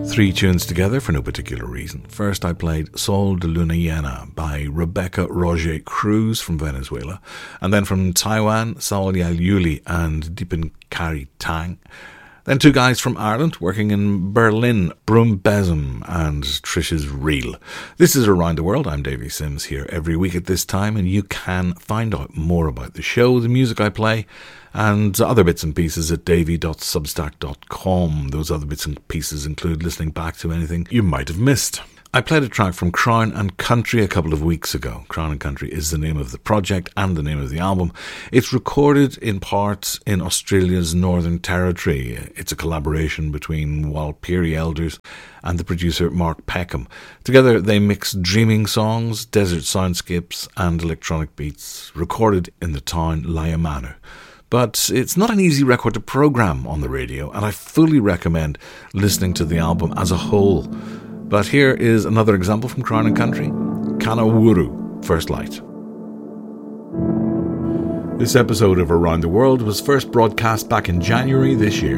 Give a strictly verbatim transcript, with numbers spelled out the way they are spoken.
Three tunes together for no particular reason. First, I played Sol de Luna Llena by Rebecca Roger Cruz from Venezuela, and then from Taiwan, Saul Yayuli and Deepan Kari Tang. Then two guys from Ireland working in Berlin, Brum Besum and Trish's Reel. This is Around the World. I'm Davey Sims here every week at this time, and you can find out more about the show, the music I play, and other bits and pieces at davey dot substack dot com. Those other bits and pieces include listening back to anything you might have missed. I played a track from Crown and Country a couple of weeks ago. Crown and Country is the name of the project and the name of the album. It's recorded in part in Australia's Northern Territory. It's a collaboration between Walpiri Elders and the producer Mark Peckham. Together they mix dreaming songs, desert soundscapes and electronic beats, recorded in the town Layamanu. But it's not an easy record to program on the radio, and I fully recommend listening to the album as a whole. But here is another example from Crown and Country, Kanawuru, First Light. This episode of Around the World was first broadcast back in January this year.